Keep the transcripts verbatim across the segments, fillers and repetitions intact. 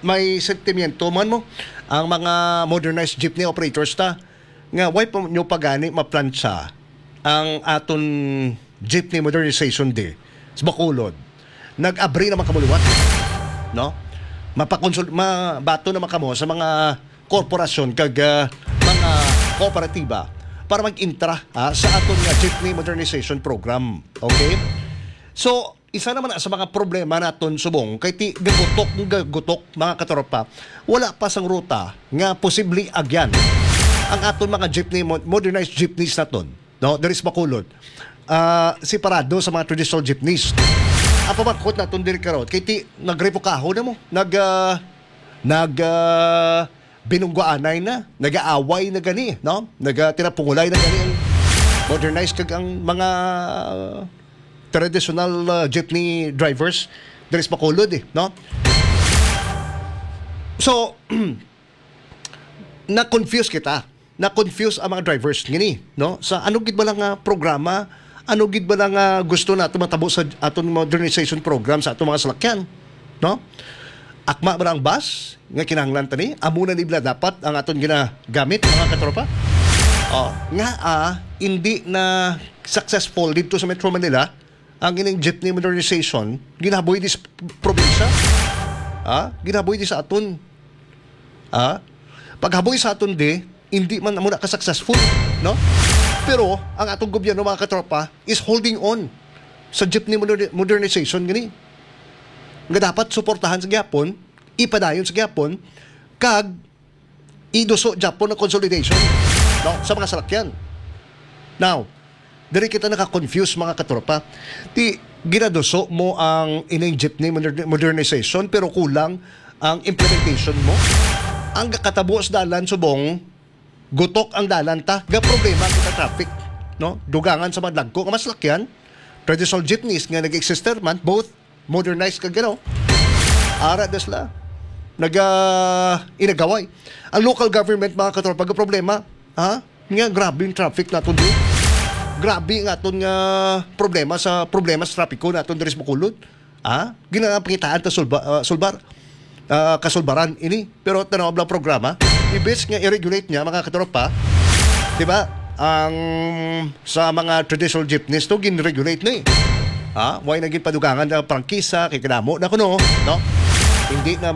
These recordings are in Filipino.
may sentimiento man mo ang mga modernized jeepney operators ta nga why pa nyo pagani maplansya ang aton jeepney modernization day sa Bacolod. Nag-abri naman kamuluwat, no? Mapakonsul mabato naman kamo sa mga korporasyon kag uh, mga kooperatiba para mag-intra ha, sa aton nga jeepney modernization program. Okay? So, isa naman sa mga problema naton subong kay ti gagutok gagutok mga katropa, wala pa sang ruta nga posibleng agyan ang aton mga jeepney modernized jeepneys naton, no? There is Bacolod. Uh, separado sa mga traditional jeepneys. Ang pabangkot naton diri karon kay ti nagrepokaho na mo, nag uh, nag uh, binunggoanay na, nag-aaway na gani, no? Nag-tirapungulay na gani ang modernized kag ang mga uh, traditional uh, jeepney drivers there is Bacolod eh, no? So na-confuse kita, na-confuse ang mga drivers ngini, no? Sa ano gid ba lang nga programa, ano gid ba lang nga gusto na tumatabo sa aton modernization program sa aton mga salakyan, no? Akma ba ang bus nga kinahanglan tani, amo na nibla dapat ang aton ginagamit mga katropa. Oh, nga ah, hindi na successful dito sa Metro Manila ang ining jeepney modernization, ginaboy di sa probinsya. Ah, ginaboy di sa aton. Ah, paghaboy sa aton di, hindi man muna ka successful, no? Pero ang atong gobyerno mga katropa is holding on sa jeepney modernization gani. Nga dapat suportahan sa gyapon, ipadayon sa gyapon kag iduso Japon ng consolidation, no, sa mga salakyan. Now, diri kita naka-confuse mga katropa. Ti ginaduso mo ang ining jeepney modernization pero kulang ang implementation mo. Ang katabo sa dalan subong gutok ang dalan ta, ga problema kita traffic, no? Dugangan sa mga dagko nga masalakyan, traditional jeepneys nga nag-exister man, both modernized kag gano. Ara desla nag uh, inagaway. Ang local government mga katropa ga problema, ha? Nga grabe yung traffic naton di. Grabe nga aton nga problema sa problema sa trapiko naton diri sa Bacolod. Ha? Ginapangitaan ta sulba, uh, sulbar. Uh, kasulbaran ini pero tanaw lang programa ibig nga i-regulate niya mga katropa, di ba? Ang sa mga traditional jeepneys to gin-regulate na eh. Ah, why naging padugangan na prangkisa kay kanamo na kuno, no? Hindi na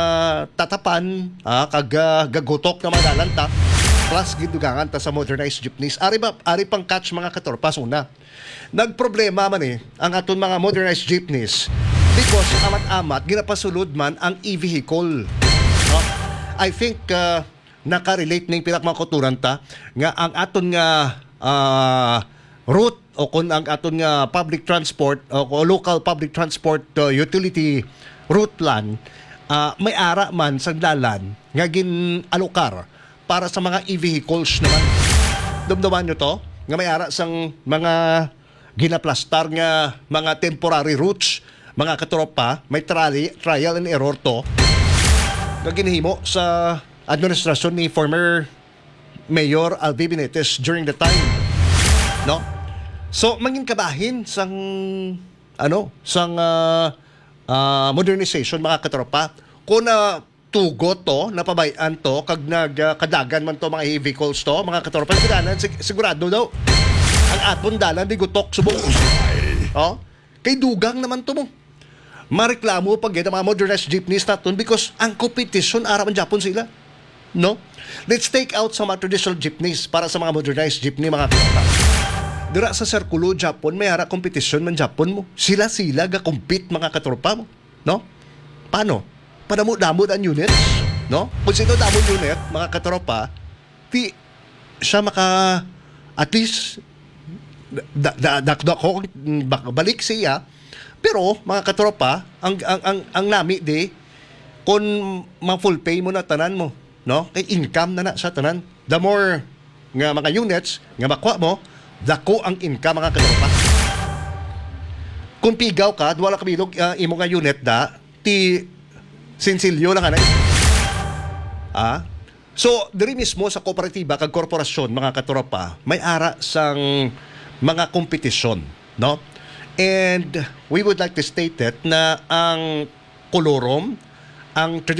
matatapan ah, kag uh, gagutok na madalanta plus gidugangan ta sa modernized jeepneys. Ari ba ari pang catch mga katropa una. Nagproblema man eh ang aton mga modernized jeepneys because amat-amat ginapasulod man ang e-vehicle. No? I think uh, naka-relate ning pinakmakuturan ta nga ang aton nga uh, route o kung ang aton nga public transport o local public transport uh, utility route plan uh, may ara man sa dalan nga gin-alokar para sa mga e-vehicles naman. Dumduman nyo to nga may ara sang mga ginaplastar nga mga temporary routes mga katropa, may trial, trial and error to na ginahimo sa administrasyon ni former Mayor Alvi Benitez during the time, no? So mangin kabahin sang ano sang uh, uh, modernization mga katropa kung na tugot to napabayan to kag nagkadagan uh, man to mga vehicles to mga katropa kailangan sig- sigurado daw ang aton dalan di gutok subong, oh kay dugang naman to mo mareklamo pag yung mga modernized jeepneys natin because ang competition araman Japon sila, no? Let's take out sa mga traditional jeepneys para sa mga modernized jeepney mga katropa. Dira sa Circulo Japon may ara competition man Japon mo, sila sila ga compete mga katropa mo, no? Paano? Padamo-damo ang units, no? Kung sino damo unit mga katropa, di siya maka at least da, da, da, da, ko balik siya. Pero mga katropa, ang ang ang, ang nami di kung ma-full pay mo na tanan mo, no? Kay income na na sa tanan. The more nga mga units nga makuha mo, dako ang income mga katropa. Kung pigaw ka, wala ka bilog uh, imo nga unit da, ti sinsilyo lang anay. Ah? So, diri mismo sa kooperatiba kag korporasyon mga katropa, may ara sang mga kompetisyon, no? And we would like to state it na ang kolorom, ang